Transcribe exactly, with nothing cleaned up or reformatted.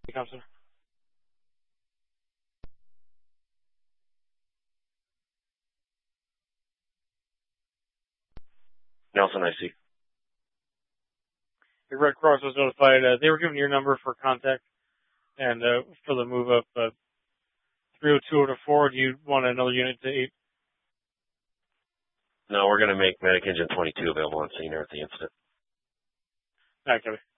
Thompson. Nelson, I see. The Red Cross was notified. Uh, they were given your number for contact and uh, for the move up uh, three oh two to four. Do you want another unit to eight? No, we're going to make Medic Engine twenty-two available on scene here at the incident. All right, Kevin.